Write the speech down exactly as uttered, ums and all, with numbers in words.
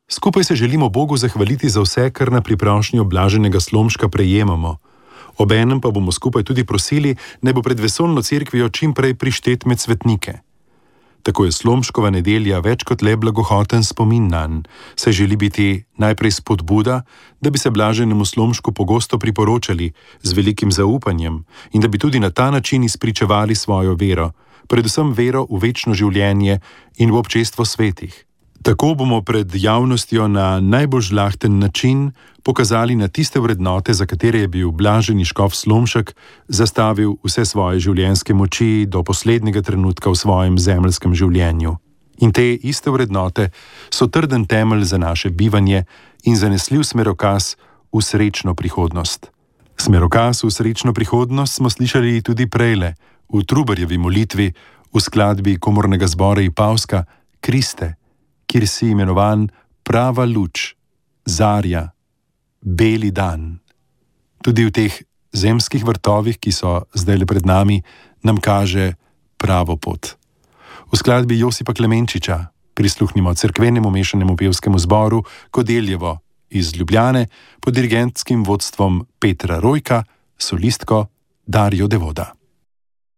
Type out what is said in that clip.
Skupaj se želimo Bogu zahvaliti za vse, kar na priprošnjo blaženega Slomška prejemamo. Obenem pa bomo skupaj tudi prosili, naj bo pred vesoljno cerkvijo čim prej prištet med svetnike. Tako je Slomškova nedelja več kot le blagohoten spomin nanj, saj želi biti najprej spodbuda, da bi se blaženemu Slomšku pogosto priporočali z velikim zaupanjem in da bi tudi na ta način izpričevali svojo vero, predvsem vero v večno življenje in v občestvo svetih. Tako bomo pred javnostjo na najbolj žlahten način pokazali na tiste vrednote, za katere je bil blaženi škof Slomšek zastavil vse svoje življenjske moči do poslednjega trenutka v svojem zemeljskem življenju. In te iste vrednote so trden temelj za naše bivanje in zanesljiv smerokaz v srečno prihodnost. Smerokaz v srečno prihodnost smo slišali tudi prejle, v Trubarjevi molitvi, v skladbi komornega zbora Ipavska Kriste, kjer si imenovan prava luč, zarja, beli dan. Tudi v teh zemskih vrtovih, ki so zdaj le pred nami, nam kaže pravo pot. V skladbi Josipa Klemenčiča prisluhnimo cerkvenemu mešanemu pevskemu zboru Kodeljevo iz Ljubljane pod dirigentskim vodstvom Petra Rojka, solistko Darjo Devoda.